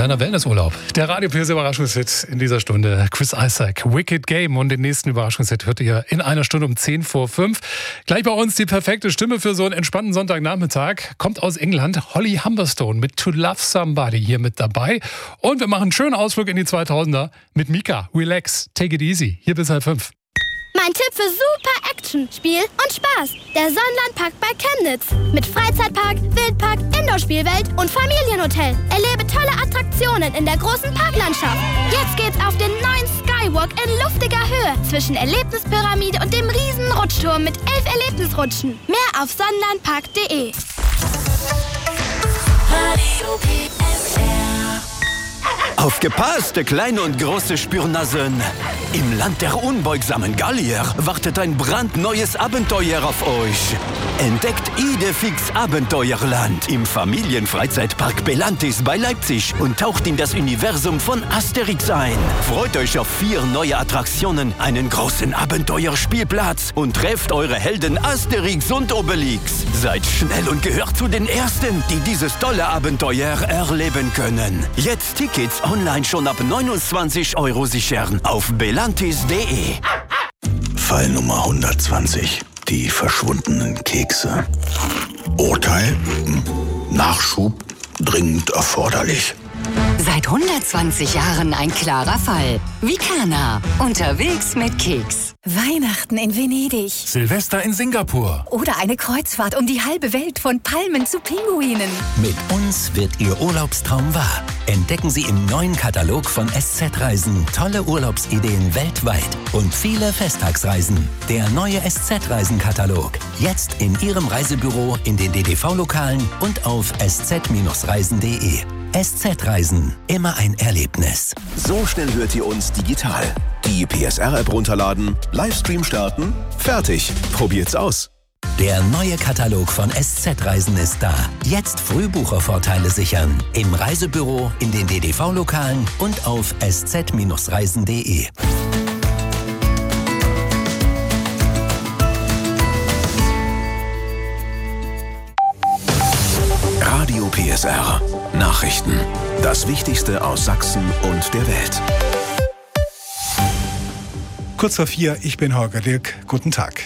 kleiner Wellnessurlaub. Der Radio Plus Überraschungshit in dieser Stunde. Chris Isaak, Wicked Game. Und den nächsten Überraschungshit hört ihr in einer Stunde um 10 vor 5. Gleich bei uns die perfekte Stimme für so einen entspannten Sonntagnachmittag. Kommt aus England, Holly Humberstone mit To Love Somebody hier mit dabei. Und wir machen einen schönen Ausflug in die 2000er mit Mika. Relax, take it easy. Hier bis 4:30. Mein Tipp für super Action, Spiel und Spaß. Der Sonnenlandpark bei Chemnitz. Mit Freizeitpark, Wildpark, Indoor-Spielwelt und Familienhotel. Erlebe tolle Attraktionen in der großen Parklandschaft. Jetzt geht's auf den neuen Skywalk in luftiger Höhe zwischen Erlebnispyramide und dem riesen Rutschturm mit 11 Erlebnisrutschen. Mehr auf sonnenlandpark.de. Aufgepasst, kleine und große Spürnasen! Im Land der unbeugsamen Gallier wartet ein brandneues Abenteuer auf euch. Entdeckt Idefix Abenteuerland im Familienfreizeitpark Belantis bei Leipzig und taucht in das Universum von Asterix ein. Freut euch auf 4 neue Attraktionen, einen großen Abenteuerspielplatz und trefft eure Helden Asterix und Obelix. Seid schnell und gehört zu den Ersten, die dieses tolle Abenteuer erleben können. Jetzt Tickets online schon ab 29 € sichern auf belantis.de. Fall Nummer 120. Die verschwundenen Kekse. Urteil? Nachschub dringend erforderlich. Seit 120 Jahren ein klarer Fall. Vicana. Unterwegs mit Keks. Weihnachten in Venedig. Silvester in Singapur. Oder eine Kreuzfahrt um die halbe Welt von Palmen zu Pinguinen. Mit uns wird Ihr Urlaubstraum wahr. Entdecken Sie im neuen Katalog von SZ Reisen tolle Urlaubsideen weltweit und viele Festtagsreisen. Der neue SZ Reisen-Katalog. Jetzt in Ihrem Reisebüro, in den DDV-Lokalen und auf sz-reisen.de. SZ Reisen. Immer ein Erlebnis. So schnell hört ihr uns digital. Die PSR-App runterladen, Livestream starten, fertig. Probiert's aus. Der neue Katalog von SZ Reisen ist da. Jetzt Frühbuchervorteile sichern. Im Reisebüro, in den DDV-Lokalen und auf sz-reisen.de. Radio PSR. Nachrichten. Das Wichtigste aus Sachsen und der Welt. Kurz vor 4, ich bin Holger Dilk. Guten Tag.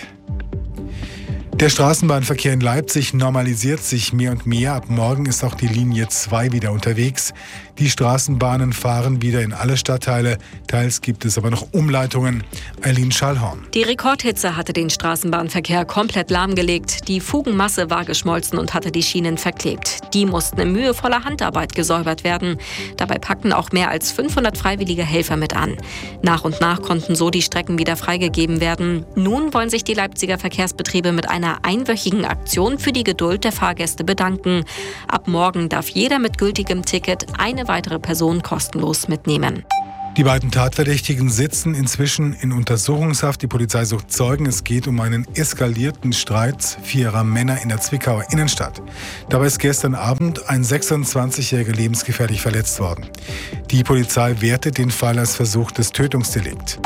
Der Straßenbahnverkehr in Leipzig normalisiert sich mehr und mehr. Ab morgen ist auch die Linie 2 wieder unterwegs. Die Straßenbahnen fahren wieder in alle Stadtteile. Teils gibt es aber noch Umleitungen. Eileen Schallhorn. Die Rekordhitze hatte den Straßenbahnverkehr komplett lahmgelegt. Die Fugenmasse war geschmolzen und hatte die Schienen verklebt. Die mussten in mühevoller Handarbeit gesäubert werden. Dabei packten auch mehr als 500 freiwillige Helfer mit an. Nach und nach konnten so die Strecken wieder freigegeben werden. Nun wollen sich die Leipziger Verkehrsbetriebe mit einer einwöchigen Aktion für die Geduld der Fahrgäste bedanken. Ab morgen darf jeder mit gültigem Ticket eine weitere Person kostenlos mitnehmen. Die beiden Tatverdächtigen sitzen inzwischen in Untersuchungshaft. Die Polizei sucht Zeugen. Es geht um einen eskalierten Streit 4 Männer in der Zwickauer Innenstadt. Dabei ist gestern Abend ein 26-Jähriger lebensgefährlich verletzt worden. Die Polizei wertet den Fall als versuchtes Tötungsdelikt.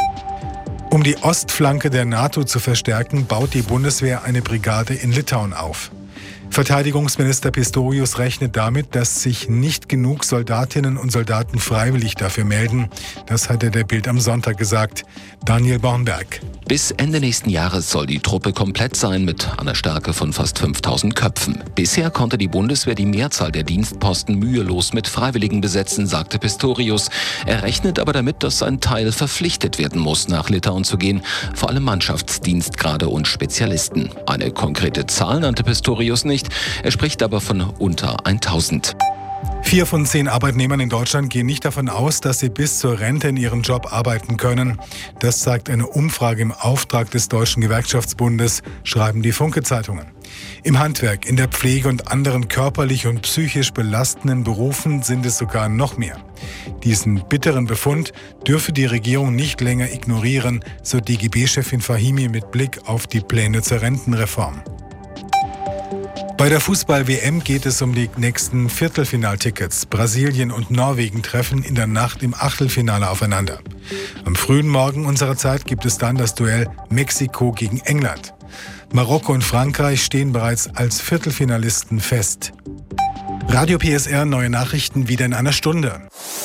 Um die Ostflanke der NATO zu verstärken, baut die Bundeswehr eine Brigade in Litauen auf. Verteidigungsminister Pistorius rechnet damit, dass sich nicht genug Soldatinnen und Soldaten freiwillig dafür melden. Das hat er der Bild am Sonntag gesagt. Daniel Bornberg. Bis Ende nächsten Jahres soll die Truppe komplett sein mit einer Stärke von fast 5000 Köpfen. Bisher konnte die Bundeswehr die Mehrzahl der Dienstposten mühelos mit Freiwilligen besetzen, sagte Pistorius. Er rechnet aber damit, dass ein Teil verpflichtet werden muss, nach Litauen zu gehen, vor allem Mannschaftsdienstgrade und Spezialisten. Eine konkrete Zahl nannte Pistorius nicht. Er spricht aber von unter 1000. 4 von 10 Arbeitnehmern in Deutschland gehen nicht davon aus, dass sie bis zur Rente in ihrem Job arbeiten können. Das zeigt eine Umfrage im Auftrag des Deutschen Gewerkschaftsbundes, schreiben die Funke-Zeitungen. Im Handwerk, in der Pflege und anderen körperlich und psychisch belastenden Berufen sind es sogar noch mehr. Diesen bitteren Befund dürfe die Regierung nicht länger ignorieren, so DGB-Chefin Fahimi mit Blick auf die Pläne zur Rentenreform. Bei der Fußball-WM geht es um die nächsten Viertelfinaltickets. Brasilien und Norwegen treffen in der Nacht im Achtelfinale aufeinander. Am frühen Morgen unserer Zeit gibt es dann das Duell Mexiko gegen England. Marokko und Frankreich stehen bereits als Viertelfinalisten fest. Radio PSR, neue Nachrichten wieder in einer Stunde.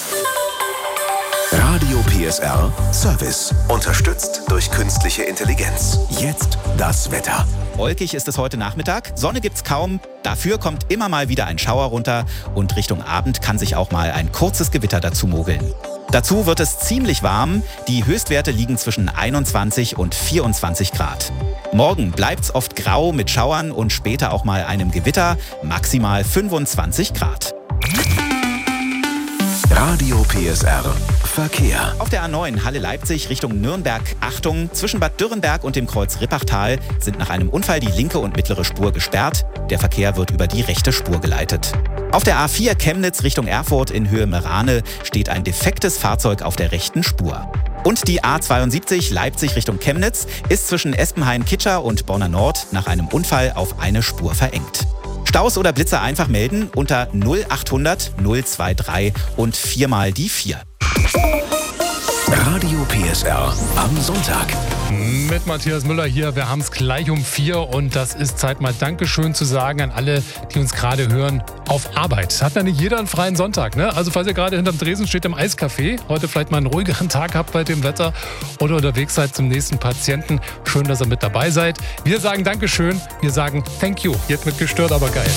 Radio PSR Service. Unterstützt durch künstliche Intelligenz. Jetzt das Wetter. Wolkig ist es heute Nachmittag, Sonne gibt's kaum. Dafür kommt immer mal wieder ein Schauer runter und Richtung Abend kann sich auch mal ein kurzes Gewitter dazu mogeln. Dazu wird es ziemlich warm. Die Höchstwerte liegen zwischen 21 und 24 Grad. Morgen bleibt's oft grau mit Schauern und später auch mal einem Gewitter, maximal 25 Grad. Radio PSR Verkehr. Auf der A9 Halle-Leipzig Richtung Nürnberg, Achtung, zwischen Bad Dürrenberg und dem Kreuz Rippachtal sind nach einem Unfall die linke und mittlere Spur gesperrt. Der Verkehr wird über die rechte Spur geleitet. Auf der A4 Chemnitz Richtung Erfurt in Höhe Merane steht ein defektes Fahrzeug auf der rechten Spur. Und die A72 Leipzig Richtung Chemnitz ist zwischen Espenhain-Kitscher und Bonner Nord nach einem Unfall auf eine Spur verengt. Staus oder Blitzer einfach melden unter 0800 023 und 4 mal die 4. Radio PSR am Sonntag. Mit Matthias Müller hier. Wir haben es gleich um 4 und das ist Zeit, mal Dankeschön zu sagen an alle, die uns gerade hören auf Arbeit. Hat ja nicht jeder einen freien Sonntag, ne? Also falls ihr gerade hinterm Dresen steht im Eiscafé, heute vielleicht mal einen ruhigeren Tag habt bei dem Wetter oder unterwegs seid zum nächsten Patienten. Schön, dass ihr mit dabei seid. Wir sagen Dankeschön, wir sagen Thank you. Jetzt mit gestört, aber geil.